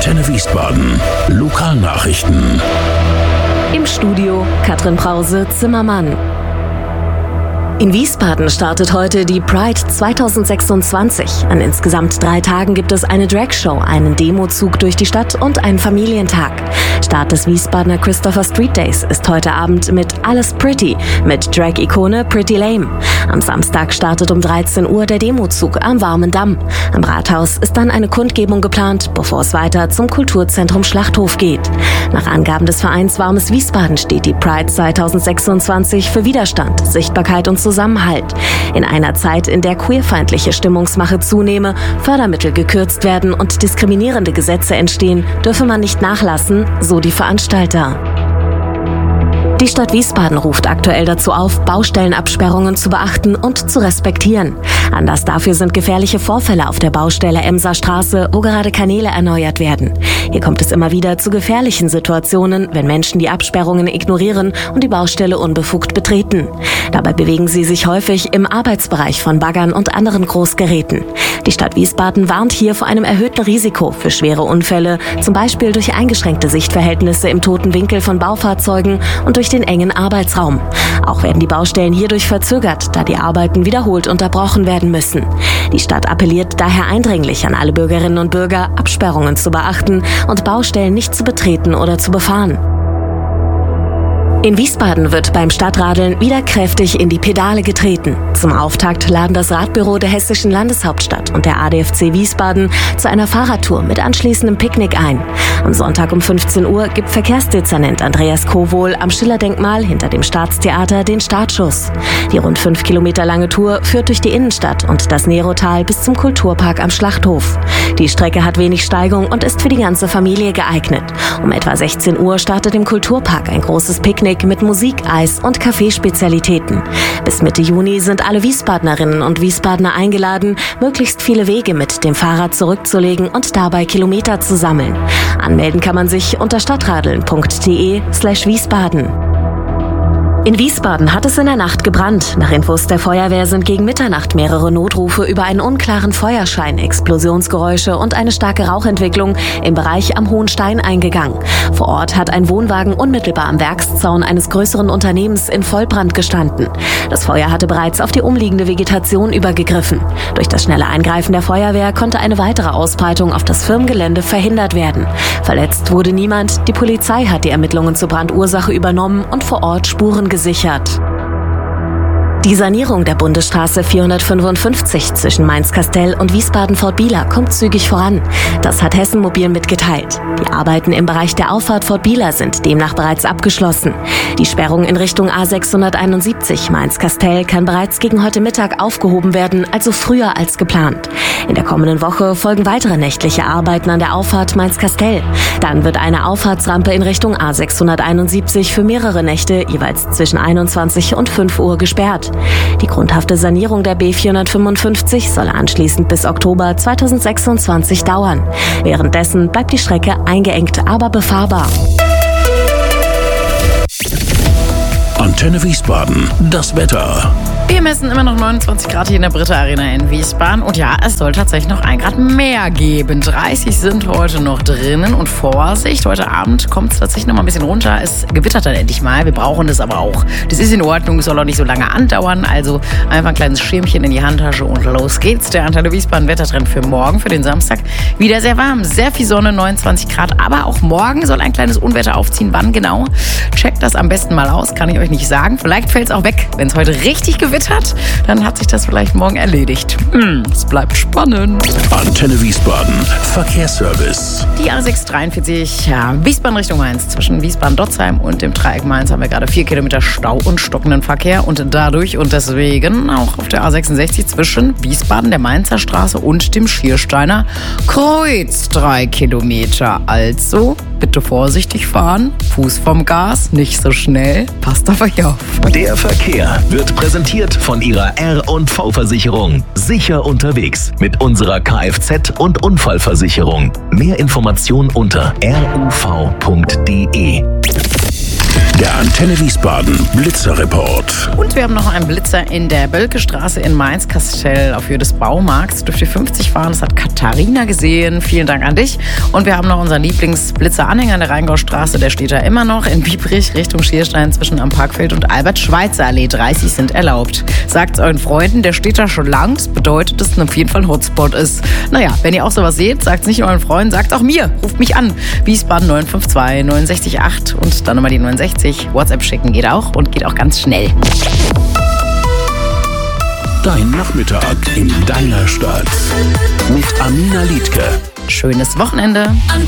Antenne Wiesbaden. Lokalnachrichten. Im Studio Katrin Brause-Zimmermann. In Wiesbaden startet heute die Pride 2026. An insgesamt 3 Tagen gibt es eine Dragshow, einen Demozug durch die Stadt und einen Familientag. Start des Wiesbadener Christopher Street Days ist heute Abend mit Alles Pretty mit Drag-Ikone Pretty Lame. Am Samstag startet um 13 Uhr der Demozug am Warmen Damm. Am Rathaus ist dann eine Kundgebung geplant, bevor es weiter zum Kulturzentrum Schlachthof geht. Nach Angaben des Vereins Warmes Wiesbaden steht die Pride 2026 für Widerstand, Sichtbarkeit und Zusammenhalt. In einer Zeit, in der queerfeindliche Stimmungsmache zunehme, Fördermittel gekürzt werden und diskriminierende Gesetze entstehen, dürfe man nicht nachlassen, so die Veranstalter. Die Stadt Wiesbaden ruft aktuell dazu auf, Baustellenabsperrungen zu beachten und zu respektieren. Anlass dafür sind gefährliche Vorfälle auf der Baustelle Emser Straße, wo gerade Kanäle erneuert werden. Hier kommt es immer wieder zu gefährlichen Situationen, wenn Menschen die Absperrungen ignorieren und die Baustelle unbefugt betreten. Dabei bewegen sie sich häufig im Arbeitsbereich von Baggern und anderen Großgeräten. Die Stadt Wiesbaden warnt hier vor einem erhöhten Risiko für schwere Unfälle, zum Beispiel durch eingeschränkte Sichtverhältnisse im toten Winkel von Baufahrzeugen und durch den engen Arbeitsraum. Auch werden die Baustellen hierdurch verzögert, da die Arbeiten wiederholt unterbrochen werden müssen. Die Stadt appelliert daher eindringlich an alle Bürgerinnen und Bürger, Absperrungen zu beachten und Baustellen nicht zu betreten oder zu befahren. In Wiesbaden wird beim Stadtradeln wieder kräftig in die Pedale getreten. Zum Auftakt laden das Radbüro der Hessischen Landeshauptstadt und der ADFC Wiesbaden zu einer Fahrradtour mit anschließendem Picknick ein. Am Sonntag um 15 Uhr gibt Verkehrsdezernent Andreas Kowohl am Schiller-Denkmal hinter dem Staatstheater den Startschuss. Die rund 5 Kilometer lange Tour führt durch die Innenstadt und das Nerotal bis zum Kulturpark am Schlachthof. Die Strecke hat wenig Steigung und ist für die ganze Familie geeignet. Um etwa 16 Uhr startet im Kulturpark ein großes Picknick mit Musik, Eis und Kaffeespezialitäten. Bis Mitte Juni sind alle Wiesbadnerinnen und Wiesbadener eingeladen, möglichst viele Wege mit dem Fahrrad zurückzulegen und dabei Kilometer zu sammeln. Anmelden kann man sich unter stadtradeln.de/Wiesbaden. In Wiesbaden hat es in der Nacht gebrannt. Nach Infos der Feuerwehr sind gegen Mitternacht mehrere Notrufe über einen unklaren Feuerschein, Explosionsgeräusche und eine starke Rauchentwicklung im Bereich am Hohen Stein eingegangen. Vor Ort hat ein Wohnwagen unmittelbar am Werkszaun eines größeren Unternehmens in Vollbrand gestanden. Das Feuer hatte bereits auf die umliegende Vegetation übergegriffen. Durch das schnelle Eingreifen der Feuerwehr konnte eine weitere Ausbreitung auf das Firmengelände verhindert werden. Verletzt wurde niemand. Die Polizei hat die Ermittlungen zur Brandursache übernommen und vor Ort Spuren gesichert. Die Sanierung der Bundesstraße 455 zwischen Mainz-Kastel und Wiesbaden-Fortbieler kommt zügig voran. Das hat Hessen Mobil mitgeteilt. Die Arbeiten im Bereich der Auffahrt Fortbieler sind demnach bereits abgeschlossen. Die Sperrung in Richtung A671 Mainz-Kastel kann bereits gegen heute Mittag aufgehoben werden, also früher als geplant. In der kommenden Woche folgen weitere nächtliche Arbeiten an der Auffahrt Mainz-Kastel. Dann wird eine Auffahrtsrampe in Richtung A671 für mehrere Nächte jeweils zwischen 21 und 5 Uhr gesperrt. Die grundhafte Sanierung der B455 soll anschließend bis Oktober 2026 dauern. Währenddessen bleibt die Strecke eingeengt, aber befahrbar. Antenne Wiesbaden, das Wetter. Wir messen immer noch 29 Grad hier in der Britta Arena in Wiesbaden. Und ja, es soll tatsächlich noch 1 Grad mehr geben. 30 sind heute noch drinnen. Und Vorsicht, heute Abend kommt es tatsächlich noch mal ein bisschen runter. Es gewittert dann endlich mal. Wir brauchen das aber auch. Das ist in Ordnung, es soll auch nicht so lange andauern. Also einfach ein kleines Schirmchen in die Handtasche und los geht's. Der Antenne Wiesbaden Wettertrend für morgen, für den Samstag. Wieder sehr warm, sehr viel Sonne, 29 Grad. Aber auch morgen soll ein kleines Unwetter aufziehen. Wann genau? Checkt das am besten mal aus, kann ich euch nicht sagen. Vielleicht fällt es auch weg, wenn es heute richtig gewittert hat, dann hat sich das vielleicht morgen erledigt. Es bleibt spannend. Antenne Wiesbaden, Verkehrsservice. Die A643, Wiesbaden Richtung Mainz. Zwischen Wiesbaden-Dotzheim und dem Dreieck Mainz haben wir gerade 4 Kilometer Stau und stockenden Verkehr. Und dadurch und deswegen auch auf der A66 zwischen Wiesbaden, der Mainzer Straße und dem Schiersteiner Kreuz 3 Kilometer. Also bitte vorsichtig fahren, Fuß vom Gas, nicht so schnell, passt auf euch auf. Der Verkehr wird präsentiert von Ihrer R&V-Versicherung. Sicher unterwegs mit unserer Kfz- und Unfallversicherung. Mehr Informationen unter ruv.de. Der Antenne Wiesbaden Blitzerreport. Und wir haben noch einen Blitzer in der Bölkestraße in Mainz-Kastell auf Höhe des Baumarkts. Dürft ihr 50 fahren, das hat Katharina gesehen. Vielen Dank an dich. Und wir haben noch unseren Lieblingsblitzer-Anhänger in der Rheingaustraße. Der steht da immer noch in Biebrich Richtung Schierstein zwischen am Parkfeld und Albert-Schweitzer-Allee. 30 sind erlaubt. Sagt euren Freunden, der steht da schon lang. Das bedeutet, dass es auf jeden Fall ein Hotspot ist. Naja, wenn ihr auch sowas seht, sagt es nicht nur euren Freunden, sagt auch mir. Ruft mich an. Wiesbaden 952 69 8 und dann nochmal die 69. WhatsApp schicken geht auch und geht auch ganz schnell. Dein Nachmittag in deiner Stadt. Mit Amina Liedke. Schönes Wochenende. Antenne